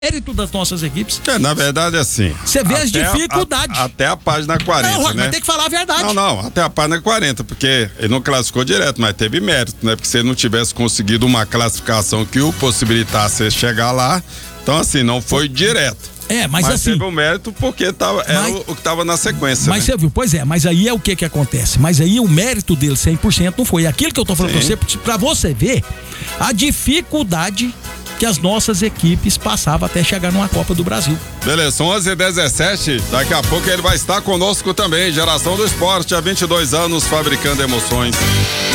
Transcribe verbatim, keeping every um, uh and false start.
mérito das nossas equipes. É, na verdade, assim. Você vê as dificuldades. A, a, até a página quarenta, não, né? Mas tem que falar a verdade. Não, não, até a página quarenta, porque ele não classificou direto, mas teve mérito, né? Porque se ele não tivesse conseguido uma classificação que o possibilitasse chegar lá, então assim, não foi direto. É, mas, mas assim... teve o mérito porque tava, era mas, o, o que estava na sequência, Mas né? você viu, pois é, mas aí é o que que acontece, mas aí o mérito dele cem por cento não foi aquilo que eu tô falando pra você, pra você ver a dificuldade que as nossas equipes passavam até chegar numa Copa do Brasil. Beleza, são onze e dezessete, daqui a pouco ele vai estar conosco também, Geração do Esporte, há vinte e dois anos fabricando emoções.